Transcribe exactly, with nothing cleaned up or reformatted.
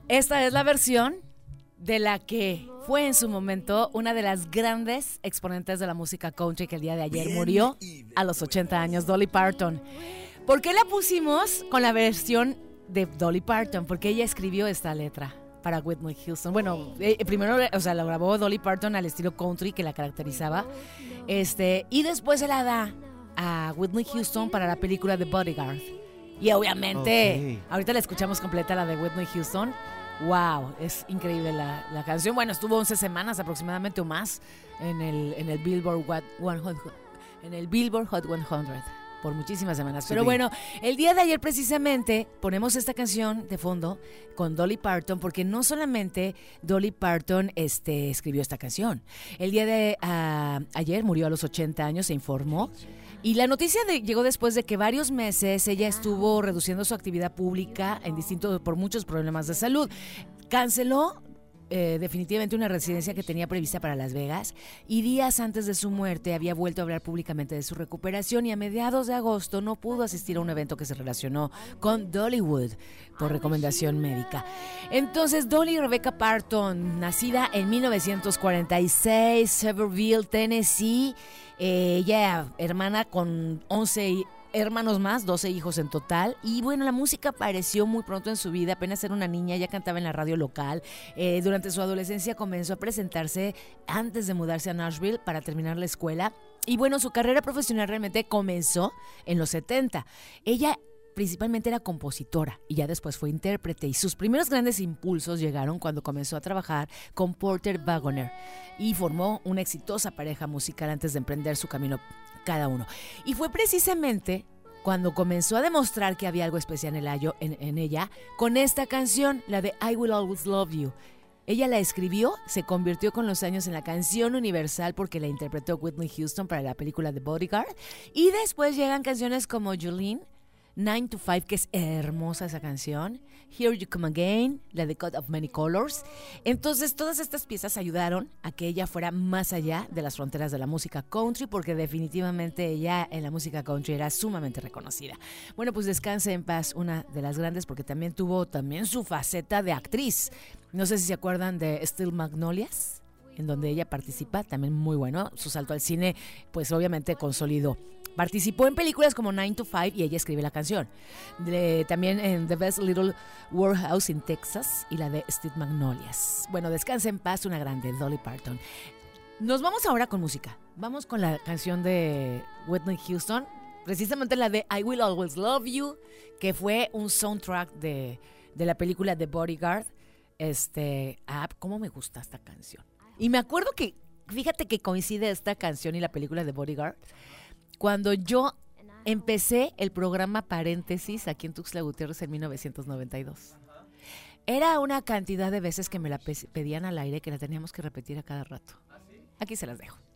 Esta es la versión de la que fue en su momento una de las grandes exponentes de la música country que el día de ayer murió a los ochenta años, Dolly Parton. ¿Por qué la pusimos con la versión de Dolly Parton? Porque ella escribió esta letra para Whitney Houston. Bueno, eh, primero, o sea, la grabó Dolly Parton al estilo country que la caracterizaba, este, y después se la da a Whitney Houston para la película The Bodyguard. Y obviamente, okay, ahorita la escuchamos completa, la de Whitney Houston. Wow, es increíble la, la canción. Bueno, estuvo once semanas aproximadamente o más en el, en el Billboard Hot cien, en el Billboard Hot cien por muchísimas semanas. Pero bueno, el día de ayer precisamente ponemos esta canción de fondo con Dolly Parton, porque no solamente Dolly Parton este, escribió esta canción. El día de uh, ayer murió a los ochenta años, se informó. Y la noticia de, llegó después de que varios meses ella estuvo reduciendo su actividad pública en distintos, por muchos problemas de salud. Canceló eh, definitivamente una residencia que tenía prevista para Las Vegas, y días antes de su muerte había vuelto a hablar públicamente de su recuperación, y a mediados de agosto no pudo asistir a un evento que se relacionó con Dollywood por recomendación médica. Entonces, Dolly Rebecca Parton, nacida en mil novecientos cuarenta y seis, Sevierville, Tennessee, eh, ella hermana con once hermanos más, doce hijos en total. Y bueno, la música apareció muy pronto en su vida. Apenas era una niña, ya cantaba en la radio local. Eh, durante su adolescencia comenzó a presentarse antes de mudarse a Nashville para terminar la escuela. Y bueno, su carrera profesional realmente comenzó en los setenta. Ella principalmente era compositora y ya después fue intérprete, y sus primeros grandes impulsos llegaron cuando comenzó a trabajar con Porter Wagoner y formó una exitosa pareja musical antes de emprender su camino cada uno. Y fue precisamente cuando comenzó a demostrar que había algo especial en, el, en, en ella con esta canción, la de I Will Always Love You. Ella la escribió, se convirtió con los años en la canción universal porque la interpretó Whitney Houston para la película The Bodyguard, y después llegan canciones como Jolene, nine to five, que es hermosa esa canción, Here You Come Again, la de God of Many Colors. Entonces, todas estas piezas ayudaron a que ella fuera más allá de las fronteras de la música country, porque definitivamente ella en la música country era sumamente reconocida. Bueno, pues descanse en paz una de las grandes, porque también tuvo también su faceta de actriz. No sé si se acuerdan de Steel Magnolias, en donde ella participa, también muy bueno. Su salto al cine, pues obviamente consolidó. Participó en películas como nine to five y ella escribe la canción. De, también en The Best Little Warehouse in Texas y la de Steel Magnolias. Bueno, descanse en paz, una grande, Dolly Parton. Nos vamos ahora con música. Vamos con la canción de Whitney Houston, precisamente la de I Will Always Love You, que fue un soundtrack de, de la película The Bodyguard. Este, ah, cómo me gusta esta canción. Y me acuerdo que, fíjate que coincide esta canción y la película The Bodyguard cuando yo empecé el programa Paréntesis aquí en Tuxtla Gutiérrez en mil novecientos noventa y dos. Era una cantidad de veces que me la pedían al aire que la teníamos que repetir a cada rato. Aquí se las dejo.